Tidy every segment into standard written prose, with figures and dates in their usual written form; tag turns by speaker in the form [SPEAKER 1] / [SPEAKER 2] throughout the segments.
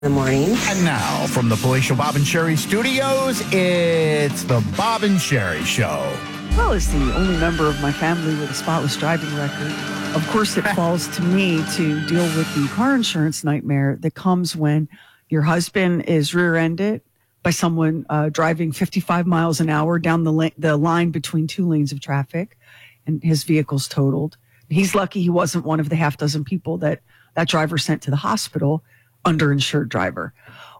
[SPEAKER 1] the morning.
[SPEAKER 2] And now, from the Palatial Bob and Sherry Studios, it's the Bob and Sherry Show.
[SPEAKER 3] Well, as the only member of my family with a spotless driving record, of course it falls to me to deal with the car insurance nightmare that comes when your husband is rear-ended by someone driving 55 miles an hour down the line between two lanes of traffic, and his vehicle's totaled. He's lucky he wasn't one of the half dozen people that driver sent to the hospital, underinsured driver.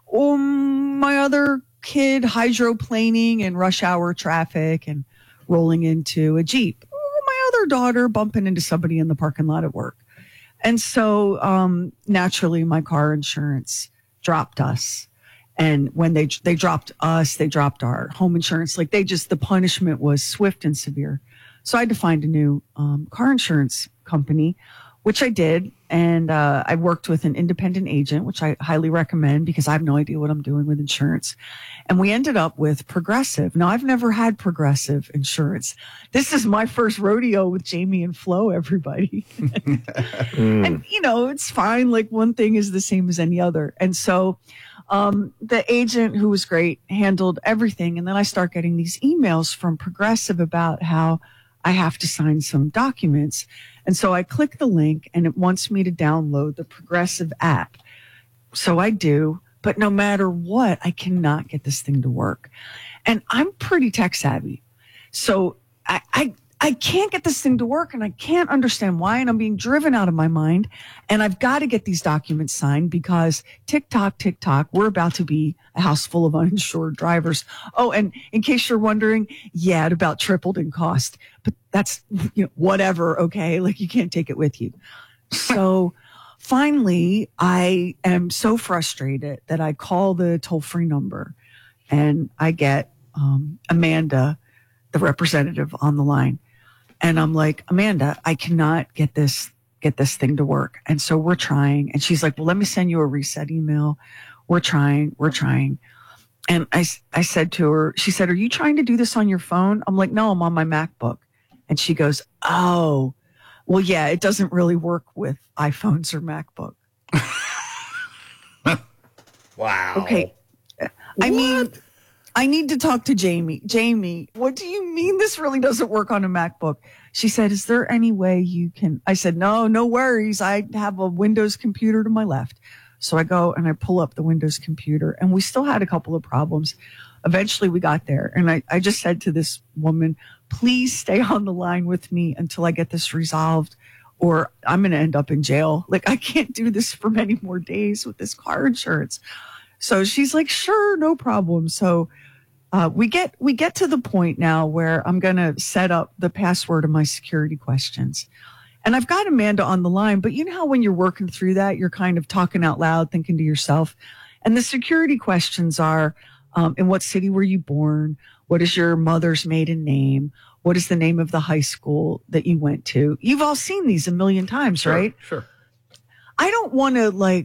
[SPEAKER 3] My other kid hydroplaning in rush hour traffic and rolling into a Jeep. My other daughter bumping into somebody in the parking lot at work. And so naturally my car insurance dropped us. And when they dropped us, they dropped our home insurance. Like the punishment was swift and severe. So I had to find a new car insurance company, which I did. And I worked with an independent agent, which I highly recommend because I have no idea what I'm doing with insurance. And we ended up with Progressive. Now, I've never had Progressive insurance. This is my first rodeo with Jamie and Flo, everybody. And, it's fine. Like one thing is the same as any other. And so the agent, who was great, handled everything. And then I start getting these emails from Progressive about how I have to sign some documents. And so I click the link and it wants me to download the Progressive app. So I do, but no matter what, I cannot get this thing to work. And I'm pretty tech savvy. So I can't get this thing to work and I can't understand why. And I'm being driven out of my mind. And I've got to get these documents signed because TikTok, we're about to be a house full of uninsured drivers. Oh, and in case you're wondering, yeah, it about tripled in cost, but that's whatever. Okay. Like you can't take it with you. So finally I am so frustrated that I call the toll-free number and I get Amanda, the representative, on the line. And I'm like, Amanda, I cannot get this thing to work. And so we're trying. And she's like, well, let me send you a reset email. We're trying. And I said to her, she said, are you trying to do this on your phone? I'm like, no, I'm on my MacBook. And she goes, oh, well, yeah, it doesn't really work with iPhones or MacBook.
[SPEAKER 2] Wow.
[SPEAKER 3] Okay. I mean, I need to talk to Jamie. Jamie, what do you mean this really doesn't work on a MacBook? She said, is there any way you can? I said, no worries. I have a Windows computer to my left. So I go and I pull up the Windows computer and we still had a couple of problems. Eventually we got there. And I just said to this woman, please stay on the line with me until I get this resolved or I'm going to end up in jail. Like I can't do this for many more days with this car insurance. So she's like, sure, no problem. So we get to the point now where I'm going to set up the password of my security questions. And I've got Amanda on the line, but you know how when you're working through that, you're kind of talking out loud, thinking to yourself. And the security questions are, in what city were you born? What is your mother's maiden name? What is the name of the high school that you went to? You've all seen these a million times, right?
[SPEAKER 2] Sure.
[SPEAKER 3] I don't want to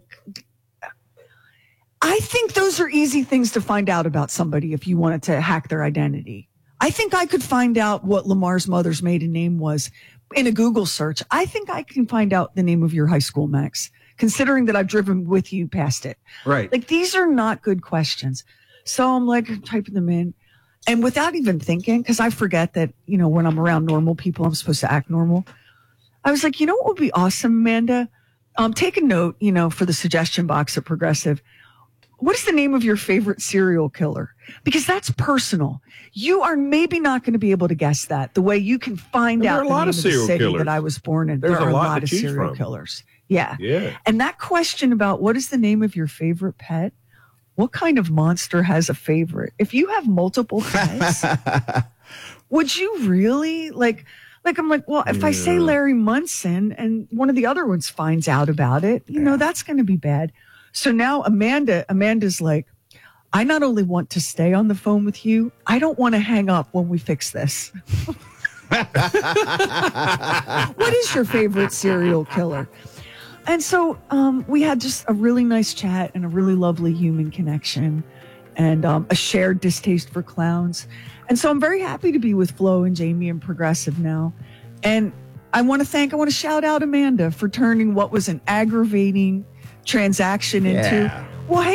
[SPEAKER 3] I think those are easy things to find out about somebody if you wanted to hack their identity. I think I could find out what Lamar's mother's maiden name was in a Google search. I think I can find out the name of your high school, Max, considering that I've driven with you past it.
[SPEAKER 2] Right.
[SPEAKER 3] Like these are not good questions. So I'm typing them in and without even thinking, because I forget that, when I'm around normal people, I'm supposed to act normal. I was like, what would be awesome, Amanda? Take a note, for the suggestion box at Progressive. What is the name of your favorite serial killer? Because that's personal. You are maybe not going to be able to guess that the way you can find out the name of the city that I was born in. There are a lot of serial killers. Yeah. And that question about what is the name of your favorite pet? What kind of monster has a favorite? If you have multiple pets, would you really I'm like, well, if I say Larry Munson and one of the other ones finds out about it, that's going to be bad. So now Amanda's like, I not only want to stay on the phone with you, I don't want to hang up when we fix this. What is your favorite serial killer? And so we had just a really nice chat and a really lovely human connection and a shared distaste for clowns. And so I'm very happy to be with Flo and Jamie and Progressive now. And I want to shout out Amanda for turning what was an aggravating transaction into Well, hey,